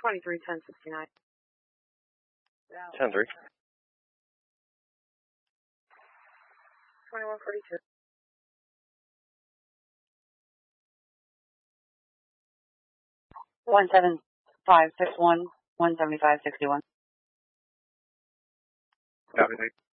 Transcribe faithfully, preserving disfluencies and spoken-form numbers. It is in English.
twenty-three, ten sixty-nine. ten three. twenty-one forty-two. One seven five six one one seventy five sixty one. Copy.